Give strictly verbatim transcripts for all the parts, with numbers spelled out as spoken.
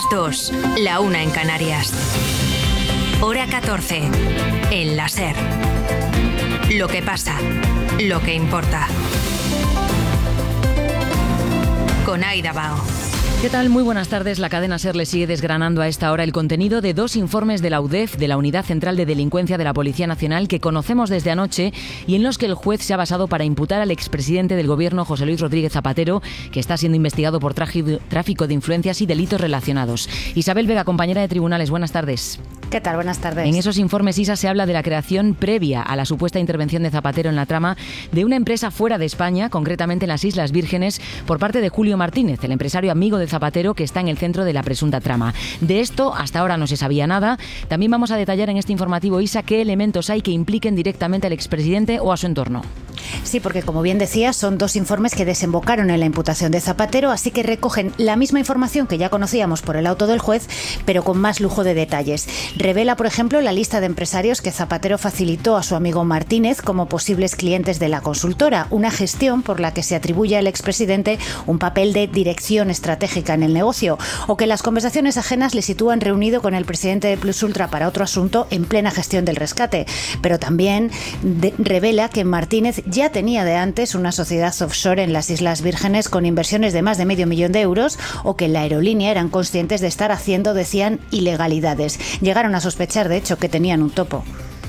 dos, la una en Canarias. Hora catorce, en la SER. Lo que pasa, lo que importa. Con Aida Bao. ¿Qué tal? Muy buenas tardes. La cadena SER le sigue desgranando a esta hora el contenido de dos informes de la U D E F, de la Unidad Central de Delincuencia de la Policía Nacional, que conocemos desde anoche y en los que el juez se ha basado para imputar al expresidente del Gobierno, José Luis Rodríguez Zapatero, que está siendo investigado por tráfico de influencias y delitos relacionados. Isabel Vega, compañera de tribunales, buenas tardes. ¿Qué tal? Buenas tardes. En esos informes, Isa, se habla de la creación previa a la supuesta intervención de Zapatero en la trama de una empresa fuera de España, concretamente en las Islas Vírgenes, por parte de Julio Martínez, el empresario amigo de Zapatero que está en el centro de la presunta trama. De esto hasta ahora no se sabía nada. También vamos a detallar en este informativo, Isa, qué elementos hay que impliquen directamente al expresidente o a su entorno. Sí, porque como bien decías, son dos informes que desembocaron en la imputación de Zapatero, así que recogen la misma información que ya conocíamos por el auto del juez, pero con más lujo de detalles. Revela, por ejemplo, la lista de empresarios que Zapatero facilitó a su amigo Martínez como posibles clientes de la consultora, una gestión por la que se atribuye al expresidente un papel de dirección estratégica en el negocio, o que las conversaciones ajenas le sitúan reunido con el presidente de Plus Ultra para otro asunto en plena gestión del rescate. Pero también de- revela que Martínez ya tenía de antes una sociedad offshore en las Islas Vírgenes con inversiones de más de medio millón de euros, o que en la aerolínea eran conscientes de estar haciendo, decían, ilegalidades. Llegaron a sospechar, de hecho, que tenían un topo.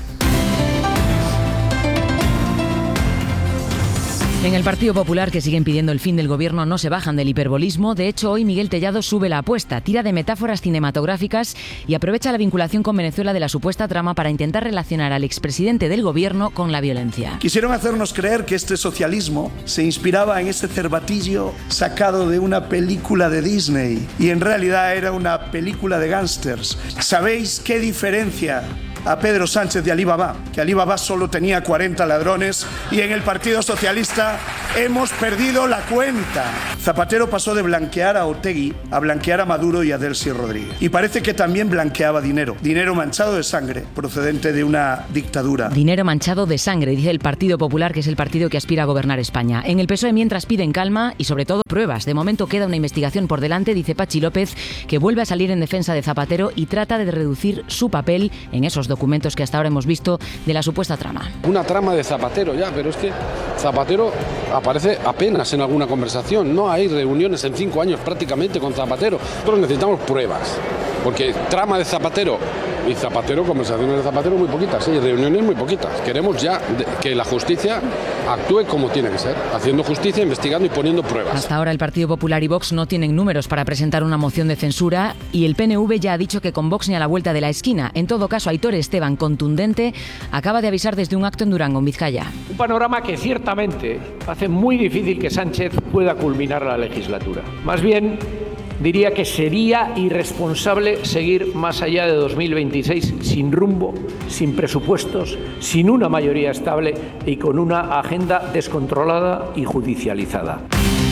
En el Partido Popular, que siguen pidiendo el fin del gobierno, no se bajan del hiperbolismo. De hecho, hoy Miguel Tellado sube la apuesta, tira de metáforas cinematográficas y aprovecha la vinculación con Venezuela de la supuesta trama para intentar relacionar al expresidente del gobierno con la violencia. Quisieron hacernos creer que este socialismo se inspiraba en ese cervatillo sacado de una película de Disney y en realidad era una película de gángsters. ¿Sabéis qué diferencia a Pedro Sánchez de Alibaba? Que Alibaba solo tenía cuarenta ladrones y en el Partido Socialista hemos perdido la cuenta. Zapatero pasó de blanquear a Otegi a blanquear a Maduro y a Delcy Rodríguez. Y parece que también blanqueaba dinero, dinero manchado de sangre, procedente de una dictadura. Dinero manchado de sangre, dice el Partido Popular, que es el partido que aspira a gobernar España. En el P S O E, mientras, piden calma y sobre todo pruebas. De momento queda una investigación por delante, dice Pachi López, que vuelve a salir en defensa de Zapatero y trata de reducir su papel en esos documentos que hasta ahora hemos visto de la supuesta trama. Una trama de Zapatero ya, pero es que Zapatero aparece apenas en alguna conversación. No hay reuniones en cinco años prácticamente con Zapatero. Nosotros necesitamos pruebas, porque trama de Zapatero y Zapatero, conversaciones de Zapatero muy poquitas, y reuniones muy poquitas. Queremos ya de, que la justicia actúe como tiene que ser, haciendo justicia, investigando y poniendo pruebas. Hasta ahora el Partido Popular y Vox no tienen números para presentar una moción de censura y el P N V ya ha dicho que con Vox ni a la vuelta de la esquina. En todo caso, Aitor Esteban, contundente, acaba de avisar desde un acto en Durango, en Vizcaya. Un panorama que ciertamente hace muy difícil que Sánchez pueda culminar la legislatura. Más bien, diría que sería irresponsable seguir más allá de dos mil veintiséis sin rumbo, sin presupuestos, sin una mayoría estable y con una agenda descontrolada y judicializada.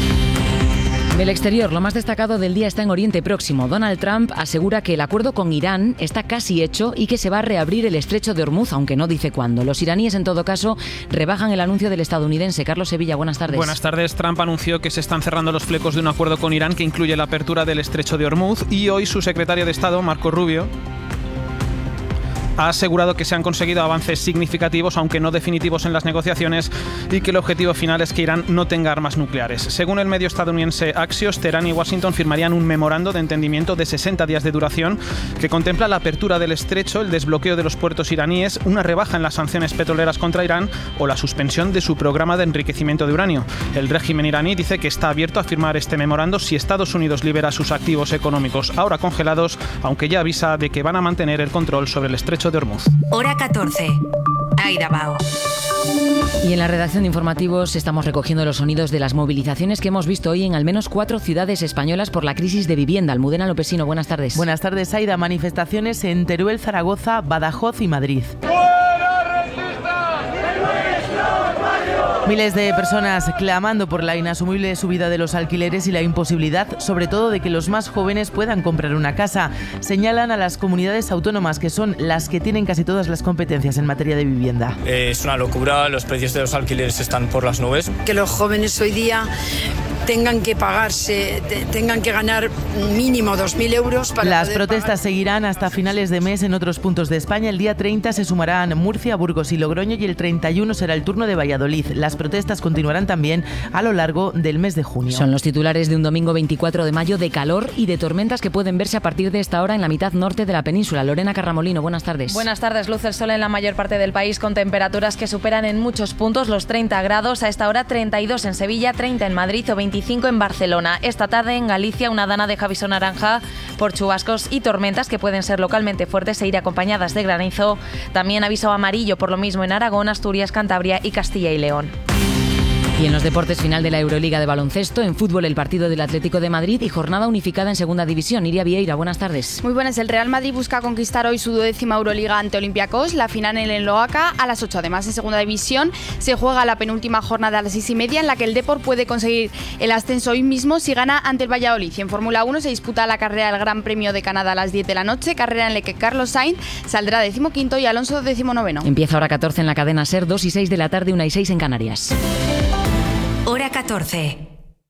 Del exterior, lo más destacado del día está en Oriente Próximo. Donald Trump asegura que el acuerdo con Irán está casi hecho y que se va a reabrir el estrecho de Hormuz, aunque no dice cuándo. Los iraníes, en todo caso, rebajan el anuncio del estadounidense. Carlos Sevilla, buenas tardes. Buenas tardes. Trump anunció que se están cerrando los flecos de un acuerdo con Irán que incluye la apertura del estrecho de Hormuz y hoy su secretario de Estado, Marco Rubio, ha asegurado que se han conseguido avances significativos, aunque no definitivos, en las negociaciones y que el objetivo final es que Irán no tenga armas nucleares. Según el medio estadounidense Axios, Teherán y Washington firmarían un memorando de entendimiento de sesenta días de duración que contempla la apertura del estrecho, el desbloqueo de los puertos iraníes, una rebaja en las sanciones petroleras contra Irán o la suspensión de su programa de enriquecimiento de uranio. El régimen iraní dice que está abierto a firmar este memorando si Estados Unidos libera sus activos económicos ahora congelados, aunque ya avisa de que van a mantener el control sobre el estrecho de Hormuz. Hora catorce. Aida Bao. Y en la redacción de informativos estamos recogiendo los sonidos de las movilizaciones que hemos visto hoy en al menos cuatro ciudades españolas por la crisis de vivienda. Almudena Lopesino, buenas tardes. Buenas tardes, Aida. Manifestaciones en Teruel, Zaragoza, Badajoz y Madrid. Miles de personas clamando por la inasumible subida de los alquileres y la imposibilidad, sobre todo, de que los más jóvenes puedan comprar una casa. Señalan a las comunidades autónomas, que son las que tienen casi todas las competencias en materia de vivienda. Eh, es una locura, los precios de los alquileres están por las nubes. Que los jóvenes hoy día tengan que pagarse, tengan que ganar mínimo dos mil euros para Las poder protestas pagar. seguirán hasta finales de mes en otros puntos de España. El día treinta se sumarán Murcia, Burgos y Logroño, y el treinta y uno será el turno de Valladolid. Las protestas continuarán también a lo largo del mes de junio. Son los titulares de un domingo veinticuatro de mayo, de calor y de tormentas que pueden verse a partir de esta hora en la mitad norte de la península. Lorena Carramolino, buenas tardes. Buenas tardes. Luce el sol en la mayor parte del país, con temperaturas que superan en muchos puntos los treinta grados. A esta hora treinta y dos en Sevilla, treinta en Madrid o veinticinco en Barcelona. Esta tarde en Galicia una dana de aviso naranja por chubascos y tormentas que pueden ser localmente fuertes e ir acompañadas de granizo. También aviso amarillo por lo mismo en Aragón, Asturias, Cantabria y Castilla y León. Y en los deportes, final de la Euroliga de baloncesto, en fútbol el partido del Atlético de Madrid y jornada unificada en segunda división. Iria Vieira, buenas tardes. Muy buenas. El Real Madrid busca conquistar hoy su duodécima Euroliga ante Olympiacos, la final en el Loaca a las ocho. Además, en segunda división se juega la penúltima jornada a las seis y media, en la que el Depor puede conseguir el ascenso hoy mismo si gana ante el Valladolid. Y en Fórmula uno se disputa la carrera del Gran Premio de Canadá a las diez de la noche, carrera en la que Carlos Sainz saldrá decimoquinto y Alonso decimonoveno. Empieza hora catorce en la cadena SER, dos y seis de la tarde, una y seis en Canarias. Hora catorce.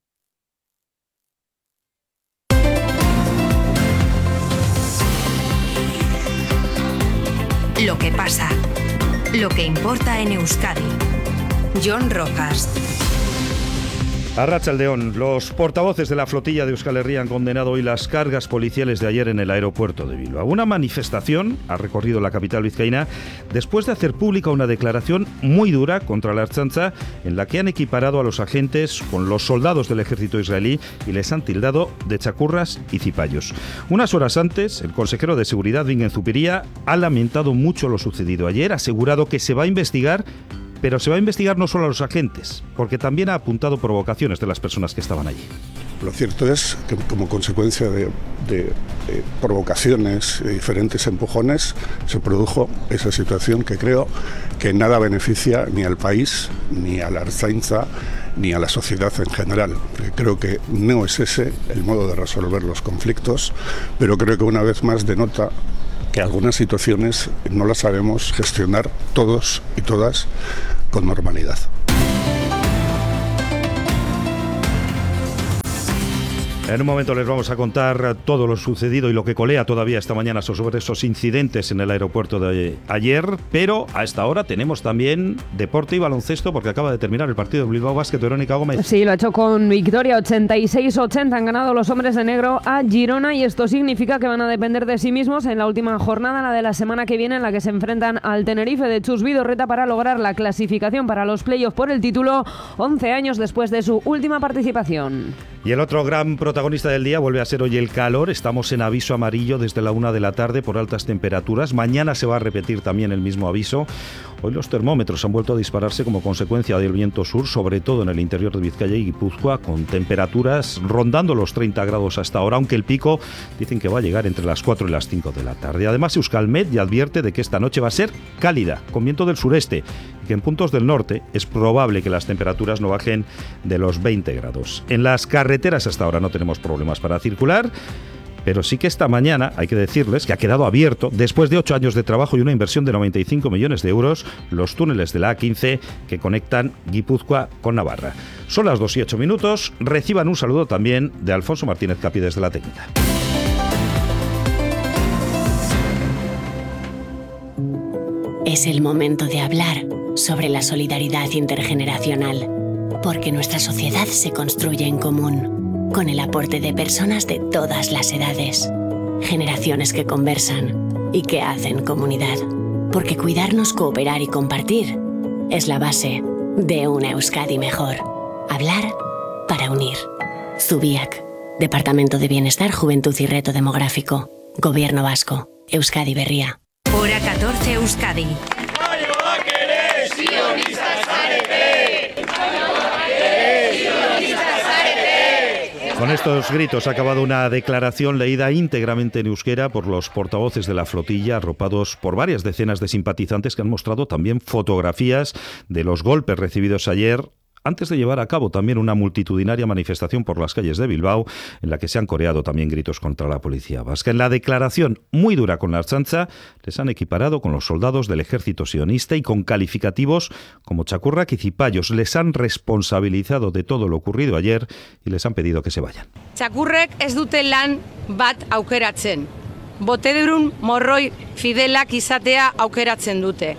Lo que pasa. Lo que importa en Euskadi. Jon Rojas. Arratsaldeon, los portavoces de la flotilla de Euskal Herria han condenado hoy las cargas policiales de ayer en el aeropuerto de Bilbao. Una manifestación ha recorrido la capital vizcaína después de hacer pública una declaración muy dura contra la Ertzaintza, en la que han equiparado a los agentes con los soldados del ejército israelí y les han tildado de chacurras y cipayos. Unas horas antes, el consejero de Seguridad, Bingen Zupiria, ha lamentado mucho lo sucedido ayer, ha asegurado que se va a investigar. Pero se va a investigar no solo a los agentes, porque también ha apuntado provocaciones de las personas que estaban allí. Lo cierto es que como consecuencia de, de, de provocaciones y diferentes empujones se produjo esa situación que creo que nada beneficia ni al país, ni a la Ertzaintza, ni a la sociedad en general. Creo que no es ese el modo de resolver los conflictos, pero creo que una vez más denota que algunas situaciones no las sabemos gestionar todos y todas con normalidad. En un momento les vamos a contar todo lo sucedido y lo que colea todavía esta mañana sobre esos incidentes en el aeropuerto de ayer, pero a esta hora tenemos también deporte y baloncesto porque acaba de terminar el partido de Bilbao Basket. Verónica Gómez. Sí, lo ha hecho con victoria ochenta y seis ochenta. Han ganado los hombres de negro a Girona y esto significa que van a depender de sí mismos en la última jornada, la de la semana que viene, en la que se enfrentan al Tenerife de Chus Vidorreta para lograr la clasificación para los playoffs por el título once años después de su última participación. Y el otro gran protagonista del día vuelve a ser hoy el calor. Estamos en aviso amarillo desde la una de la tarde por altas temperaturas. Mañana se va a repetir también el mismo aviso. Hoy los termómetros han vuelto a dispararse como consecuencia del viento sur, sobre todo en el interior de Vizcaya y Guipúzcoa, con temperaturas rondando los treinta grados hasta ahora, aunque el pico dicen que va a llegar entre las cuatro y las cinco de la tarde. Además, Euskalmet ya advierte de que esta noche va a ser cálida, con viento del sureste, y que en puntos del norte es probable que las temperaturas no bajen de los veinte grados. En las carreteras hasta ahora no tenemos problemas para circular, pero sí que esta mañana hay que decirles que ha quedado abierto, después de ocho años de trabajo y una inversión de noventa y cinco millones de euros, los túneles de la A quince que conectan Guipúzcoa con Navarra. Son las dos y ocho minutos. Reciban un saludo también de Alfonso Martínez Capi desde la técnica. Es el momento de hablar sobre la solidaridad intergeneracional, porque nuestra sociedad se construye en común, con el aporte de personas de todas las edades, generaciones que conversan y que hacen comunidad, porque cuidarnos, cooperar y compartir es la base de una Euskadi mejor. Hablar para unir. Zubiak, Departamento de Bienestar, Juventud y Reto Demográfico, Gobierno Vasco, Euskadi Berria. Hora catorce Euskadi. Con estos gritos ha acabado una declaración leída íntegramente en euskera por los portavoces de la flotilla, arropados por varias decenas de simpatizantes que han mostrado también fotografías de los golpes recibidos ayer antes de llevar a cabo también una multitudinaria manifestación por las calles de Bilbao, en la que se han coreado también gritos contra la policía vasca. En la declaración muy dura con la Ertzaintza, les han equiparado con los soldados del ejército sionista y con calificativos como txakurrak y zipayos. Les han responsabilizado de todo lo ocurrido ayer y les han pedido que se vayan. Txakurrek ez dute lan bat aukeratzen. Botedurun morroi fidelak izatea aukeratzen dute.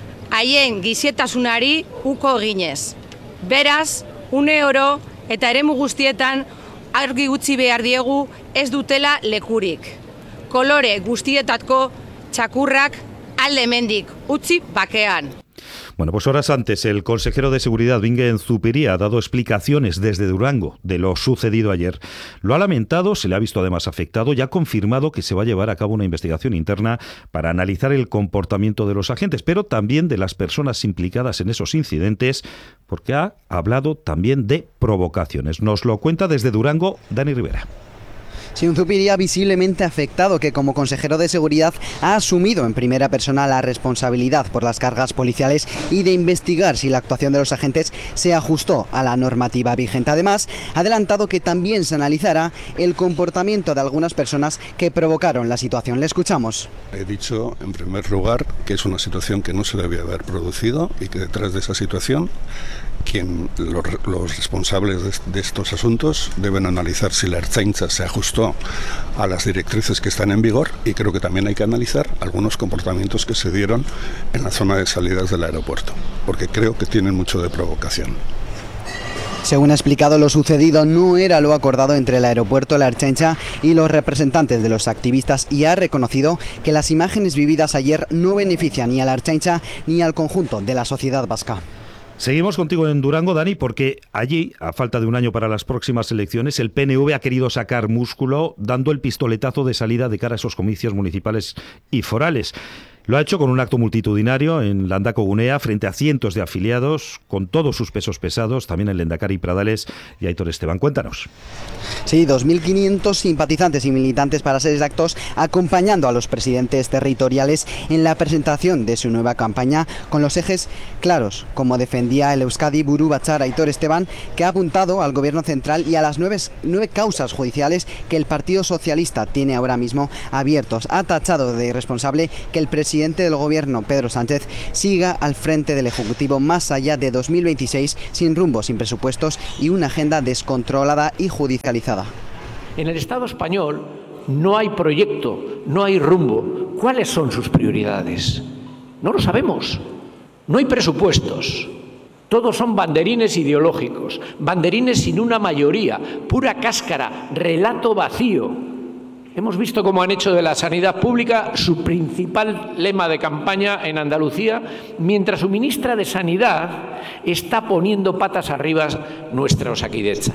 Haien gizietasunari uko eginez. Beraz, une oro eta eremu guztietan argi utzi behar diegu ez dutela lekurik. Kolore guztietatko txakurrak alde hemendik utzi bakean. Bueno, pues horas antes, el consejero de Seguridad, Bingen Zupiria, ha dado explicaciones desde Durango de lo sucedido ayer. Lo ha lamentado, se le ha visto además afectado y ha confirmado que se va a llevar a cabo una investigación interna para analizar el comportamiento de los agentes, pero también de las personas implicadas en esos incidentes, porque ha hablado también de provocaciones. Nos lo cuenta desde Durango Dani Rivera. Sí, un Zupiria visiblemente afectado que como consejero de seguridad ha asumido en primera persona la responsabilidad por las cargas policiales y de investigar si la actuación de los agentes se ajustó a la normativa vigente. Además, ha adelantado que también se analizará el comportamiento de algunas personas que provocaron la situación. Le escuchamos. He dicho, en primer lugar, que es una situación que no se debía haber producido y que detrás de esa situación quien los, los responsables de, de estos asuntos deben analizar si la Ertzaintza se ajustó a las directrices que están en vigor, y creo que también hay que analizar algunos comportamientos que se dieron en la zona de salidas del aeropuerto, porque creo que tienen mucho de provocación. Según ha explicado, lo sucedido no era lo acordado entre el aeropuerto, la Ertzaintza y los representantes de los activistas, y ha reconocido que las imágenes vividas ayer no benefician ni a la Ertzaintza ni al conjunto de la sociedad vasca. Seguimos contigo en Durango, Dani, porque allí, a falta de un año para las próximas elecciones, el P N V ha querido sacar músculo dando el pistoletazo de salida de cara a esos comicios municipales y forales. Lo ha hecho con un acto multitudinario en Landako Gunea frente a cientos de afiliados, con todos sus pesos pesados, también en Lehendakari Pradales y Aitor Esteban. Cuéntanos. Sí, dos mil quinientos simpatizantes y militantes para ser exactos, acompañando a los presidentes territoriales en la presentación de su nueva campaña, con los ejes claros, como defendía el Euskadi Buru Batzar Aitor Esteban, que ha apuntado al gobierno central y a las nueve, nueve causas judiciales que el Partido Socialista tiene ahora mismo abiertos. Ha tachado de irresponsable que el presidente presidente del gobierno, Pedro Sánchez, siga al frente del Ejecutivo más allá de dos mil veintiséis, sin rumbo, sin presupuestos y una agenda descontrolada y judicializada. En el Estado español no hay proyecto, no hay rumbo. ¿Cuáles son sus prioridades? No lo sabemos. No hay presupuestos. Todos son banderines ideológicos, banderines sin una mayoría, pura cáscara, relato vacío. Hemos visto cómo han hecho de la sanidad pública su principal lema de campaña en Andalucía, mientras su ministra de Sanidad está poniendo patas arriba nuestra Osakidetza.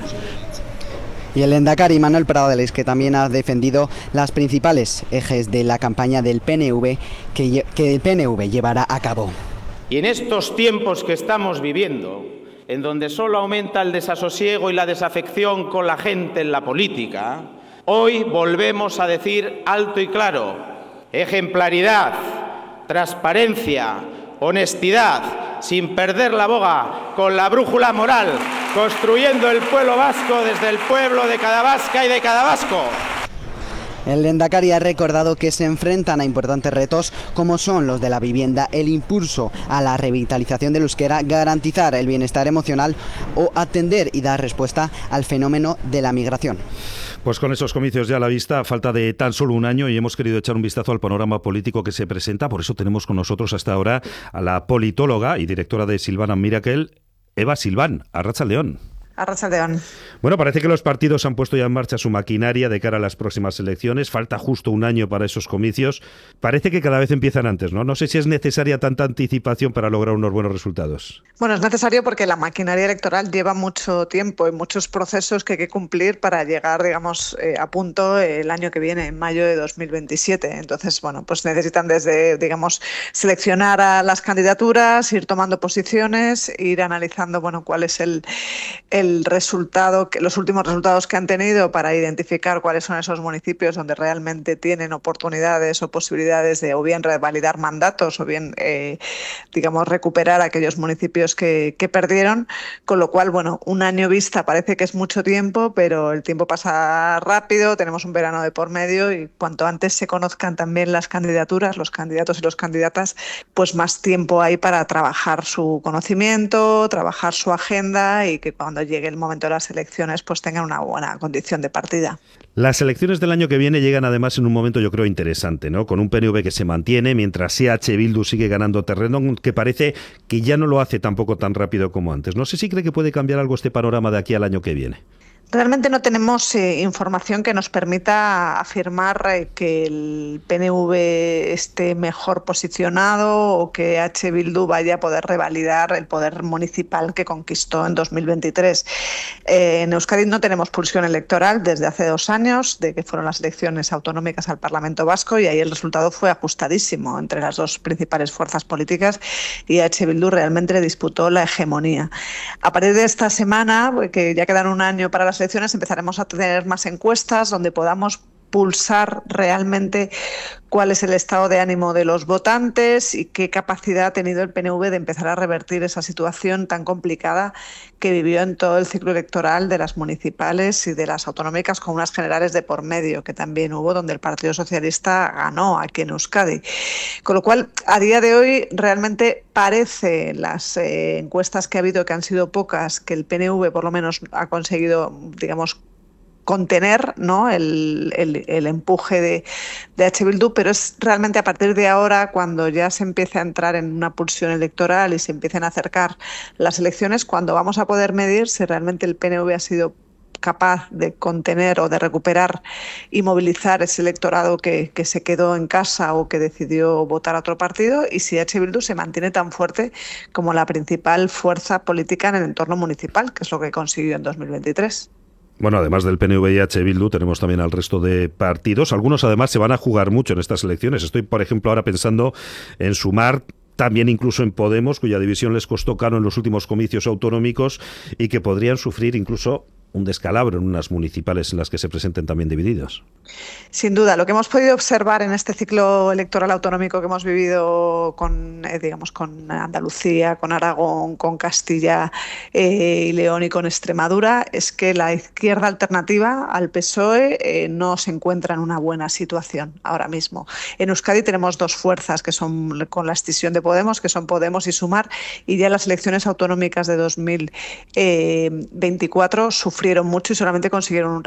Y el Lehendakari Manuel Pradales, que también ha defendido las principales ejes de la campaña del P N V que, que el P N V llevará a cabo. Y en estos tiempos que estamos viviendo, en donde solo aumenta el desasosiego y la desafección con la gente en la política, hoy volvemos a decir alto y claro: ejemplaridad, transparencia, honestidad, sin perder la boga, con la brújula moral, construyendo el pueblo vasco desde el pueblo de cada vasca y de cada vasco. El Lehendakari ha recordado que se enfrentan a importantes retos como son los de la vivienda, el impulso a la revitalización del euskera, garantizar el bienestar emocional o atender y dar respuesta al fenómeno de la migración. Pues con esos comicios ya a la vista, a falta de tan solo un año, y hemos querido echar un vistazo al panorama político que se presenta. Por eso tenemos con nosotros hasta ahora a la politóloga y directora de Silvan and Miracle, Eva Silvan. Arratsaldeon. Arratsaldeon. Bueno, parece que los partidos han puesto ya en marcha su maquinaria de cara a las próximas elecciones. Falta justo un año para esos comicios. Parece que cada vez empiezan antes, ¿no? No sé si es necesaria tanta anticipación para lograr unos buenos resultados. Bueno, es necesario porque la maquinaria electoral lleva mucho tiempo y muchos procesos que hay que cumplir para llegar, digamos, eh, a punto el año que viene, en mayo de dos mil veintisiete. Entonces, bueno, pues necesitan desde, digamos, seleccionar a las candidaturas, ir tomando posiciones, ir analizando, bueno, cuál es el, el el resultado, los últimos resultados que han tenido para identificar cuáles son esos municipios donde realmente tienen oportunidades o posibilidades de o bien revalidar mandatos o bien, eh, digamos, recuperar aquellos municipios que, que perdieron, con lo cual, bueno, un año vista parece que es mucho tiempo, pero el tiempo pasa rápido, tenemos un verano de por medio y cuanto antes se conozcan también las candidaturas, los candidatos y los candidatas, pues más tiempo hay para trabajar su conocimiento, trabajar su agenda y que cuando llegue el momento de las elecciones pues tengan una buena condición de partida. Las elecciones del año que viene llegan además en un momento yo creo interesante, ¿no? Con un P N V que se mantiene mientras E H Bildu sigue ganando terreno, que parece que ya no lo hace tampoco tan rápido como antes. No sé si cree que puede cambiar algo este panorama de aquí al año que viene. Realmente no tenemos eh, información que nos permita afirmar eh, que el P N V esté mejor posicionado o que E H Bildu vaya a poder revalidar el poder municipal que conquistó en dos mil veintitrés. Eh, en Euskadi no tenemos pulsión electoral desde hace dos años, de que fueron las elecciones autonómicas al Parlamento Vasco, y ahí el resultado fue ajustadísimo entre las dos principales fuerzas políticas y E H Bildu realmente le disputó la hegemonía. A partir de esta semana, que ya quedan un año para las elecciones, empezaremos a tener más encuestas donde podamos pulsar realmente cuál es el estado de ánimo de los votantes y qué capacidad ha tenido el P N V de empezar a revertir esa situación tan complicada que vivió en todo el ciclo electoral de las municipales y de las autonómicas, con unas generales de por medio que también hubo, donde el Partido Socialista ganó aquí en Euskadi. Con lo cual, a día de hoy realmente parece, las eh, encuestas que ha habido, que han sido pocas, que el P N V por lo menos ha conseguido, digamos, contener, ¿no?, el, el, el empuje de, de E H Bildu, pero es realmente a partir de ahora, cuando ya se empiece a entrar en una pulsión electoral y se empiecen a acercar las elecciones, cuando vamos a poder medir si realmente el P N V ha sido capaz de contener o de recuperar y movilizar ese electorado que, que se quedó en casa o que decidió votar a otro partido, y si E H Bildu se mantiene tan fuerte como la principal fuerza política en el entorno municipal, que es lo que consiguió en dos mil veintitrés. Bueno, además del P N V y E H Bildu, tenemos también al resto de partidos. Algunos, además, se van a jugar mucho en estas elecciones. Estoy, por ejemplo, ahora pensando en Sumar, también incluso en Podemos, cuya división les costó caro en los últimos comicios autonómicos y que podrían sufrir incluso un descalabro en unas municipales en las que se presenten también divididos. Sin duda, lo que hemos podido observar en este ciclo electoral autonómico que hemos vivido con, eh, digamos, con Andalucía, con Aragón, con Castilla eh, y León y con Extremadura, es que la izquierda alternativa al P S O E eh, no se encuentra en una buena situación ahora mismo. En Euskadi tenemos dos fuerzas que son con la escisión de Podemos, que son Podemos y Sumar, y ya las elecciones autonómicas de dos mil veinticuatro sufrieron mucho y solamente consiguieron un